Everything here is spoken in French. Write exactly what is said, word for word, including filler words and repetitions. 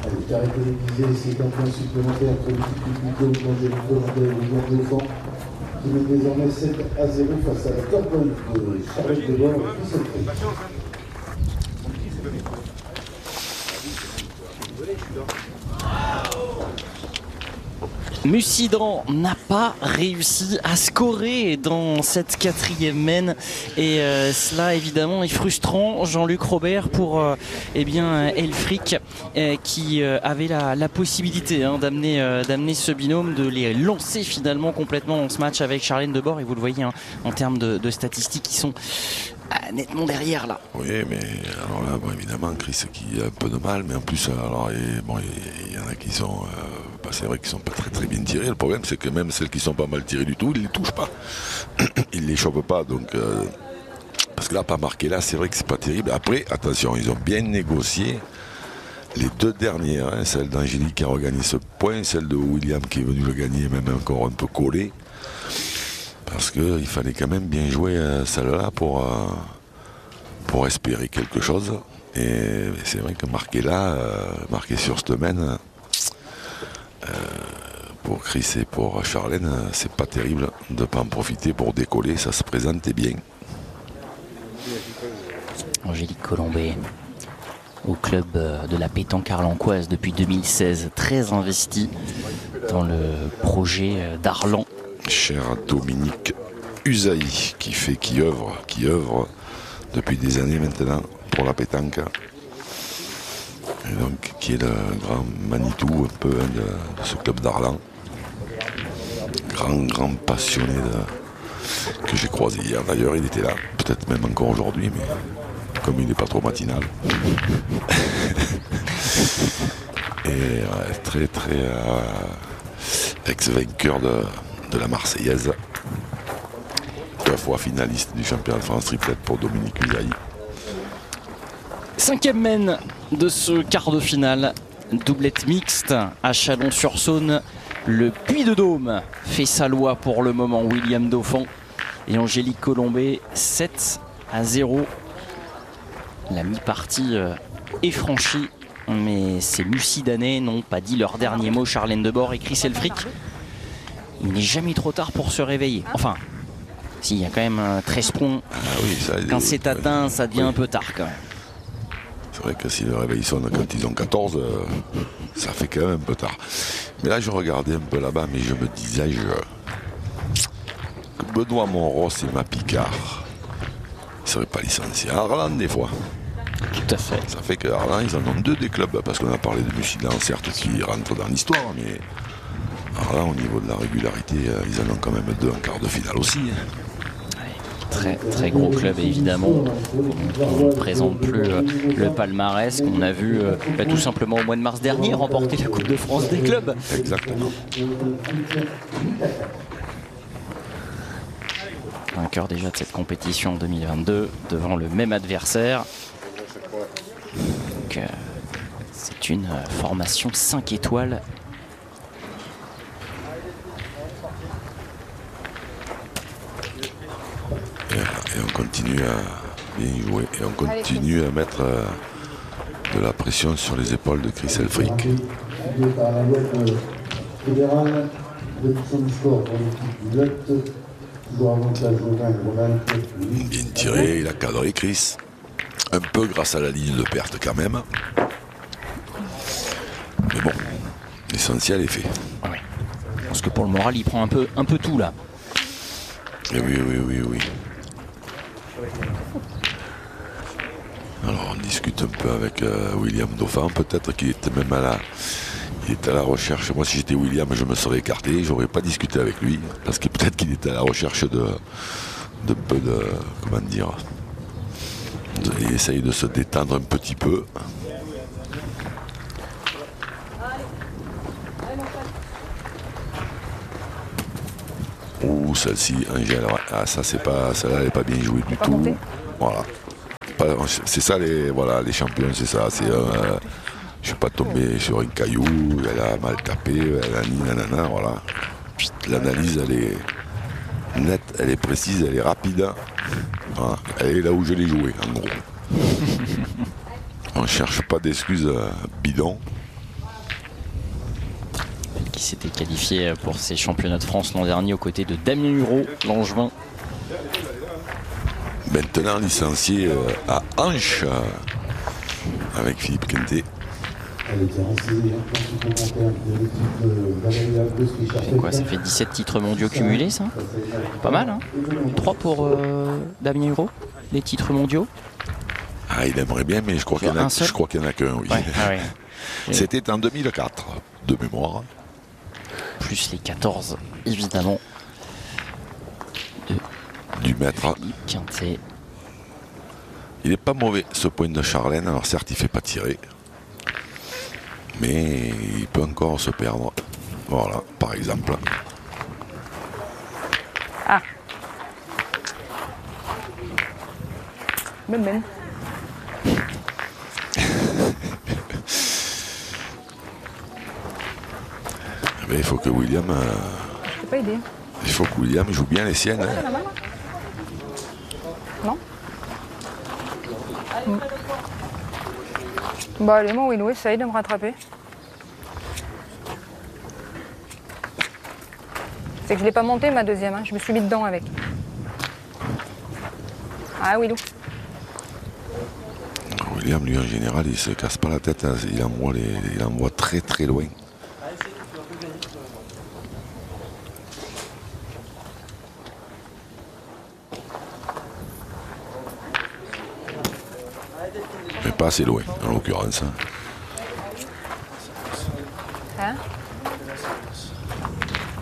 Allez, carré télévisé, c'est un point supplémentaire pour l'équipe du Puy-de-Dôme d'Angélique Colombet et William Dauphin, qui met désormais sept à zéro face à la Corbeille de Charlotte Debord et Christelle Frey. Musidran n'a pas réussi à scorer dans cette quatrième mène et euh, cela évidemment est frustrant, Jean-Luc Robert, pour euh, eh bien Elfric euh, qui euh, avait la, la possibilité hein, d'amener euh, d'amener ce binôme, de les lancer finalement complètement dans ce match avec Charlène Debord, et vous le voyez hein, en termes de, de statistiques qui sont ah, nettement derrière là. Oui, mais alors là, bon, évidemment, Chris qui a un peu de mal, mais en plus, alors, et, bon, il y en a qui sont, euh, bah, c'est vrai qu'ils sont pas très très bien tirés. Le problème, c'est que même celles qui sont pas mal tirées du tout, ils les touchent pas, ils les chopent pas. Donc, euh, parce que là, pas marqué là, c'est vrai que c'est pas terrible. Après, attention, ils ont bien négocié les deux dernières, hein, celle d'Angélique qui a regagné ce point, celle de William qui est venu le gagner, même encore un peu collé. Parce qu'il fallait quand même bien jouer euh, celle-là pour, euh, pour espérer quelque chose. Et c'est vrai que marquer là, euh, marquer sur cette semaine, euh, pour Chris et pour Charlène, c'est pas terrible de ne pas en profiter pour décoller, ça se présentait bien. Angélique Colombet, au club de la pétanque arlancoise depuis deux mille seize, très investie dans le projet d'Arlan. Cher Dominique Usaï, qui fait, qui œuvre, qui œuvre depuis des années maintenant pour la pétanque. Et donc, qui est le grand Manitou un peu hein, de, de ce club d'Arlan. Grand, grand passionné de, que j'ai croisé hier. D'ailleurs, il était là, peut-être même encore aujourd'hui, mais comme il n'est pas trop matinal. Et ouais, très, très euh, ex-vainqueur de. de la Marseillaise, deux fois finaliste du championnat de France triplette pour Dominique Usaï. Cinquième mène de ce quart de finale, doublette mixte à Chalon-sur-Saône. Le Puy-de-Dôme fait sa loi pour le moment. William Dauphin et Angélique Colombet, sept à zéro. La mi-partie est franchie, mais ces Mucidanais n'ont pas dit leur dernier mot. Charlène Debord et Chris Elfric. Il n'est jamais trop tard pour se réveiller. Enfin, s'il y a quand même treize points, ah oui, ça, quand c'est atteint, ça devient oui. un peu tard quand même. C'est vrai que si le réveil sonne quand ils ont quatorze, euh, ça fait quand même un peu tard. Mais là, je regardais un peu là-bas, mais je me disais je... que Benoît Monros et Ma Picard ne seraient pas licenciés à Arlan des fois. Tout à fait. Ça fait qu'à Arlan, ils en ont deux des clubs, parce qu'on a parlé de Mucidan, certes, qui rentrent dans l'histoire, mais... Alors là, au niveau de la régularité, euh, ils en ont quand même deux en quart de finale aussi. Oui, très, très gros club, évidemment. On ne présente plus euh, le palmarès qu'on a vu euh, bah, tout simplement au mois de mars dernier remporter la Coupe de France des clubs. Exactement. Vainqueur déjà de cette compétition en deux mille vingt-deux, devant le même adversaire. Donc, euh, c'est une euh, formation cinq étoiles. Et on continue à bien jouer et on continue à mettre euh, de la pression sur les épaules de Chris Elfric. Bien tiré, il a cadré Chris. Un peu grâce à la ligne de perte quand même. Mais bon, l'essentiel est fait. Oui. Parce que pour le moral, il prend un peu, un peu tout là. Et oui, oui, oui, oui. Alors on discute un peu avec euh, William Dauphin, peut-être qu'il était même à la, il était à la recherche. Moi, si j'étais William, je me serais écarté, j'aurais pas discuté avec lui, parce que peut-être qu'il était à la recherche de, de peu de, comment dire, de, il essaye de se détendre un petit peu. Ouh, celle-ci, Angèle, ah, ça c'est pas, celle-là elle n'est pas bien jouée du tout. Voilà. C'est ça les, voilà, les champions, c'est ça. C'est, euh, je suis pas tombé sur un caillou, elle a mal tapé, elle a ni nanana, voilà. L'analyse, elle est nette, elle est précise, elle est rapide. Voilà. Elle est là où je l'ai joué, en gros. On cherche pas d'excuses euh, bidons. qui s'était qualifié pour ces championnats de France l'an dernier aux côtés de Damien Hureau, Langevin. Maintenant licencié à Hanche avec Philippe Quintet. C'est quoi, ça fait dix-sept titres mondiaux cumulés, ça? Pas mal, hein? trois pour euh, Damien Hureau, les titres mondiaux. Ah, il aimerait bien, mais je crois qu'il y en a, je crois qu'il y en a qu'un, oui. Ouais, ah ouais. C'était en deux mille quatre, de mémoire. Plus les quatorze, évidemment. De du maître. Philippe Quintet. Il n'est pas mauvais, ce point de Charlène. Alors certes, il ne fait pas tirer. Mais il peut encore se perdre. Voilà, par exemple. Ah. Ben ben. Mais il faut que William. Euh, Je peux pas aider. Il faut que William joue bien les siennes. Hein. Non. Mm. Bah allez, mon Willow, essaye de me rattraper. C'est que je l'ai pas monté ma deuxième, hein. Je me suis mis dedans avec. Ah Willow. William, lui en général, il se casse pas la tête, hein. il, envoie les, il envoie très très loin. Mais pas assez loin, en l'occurrence. Hein.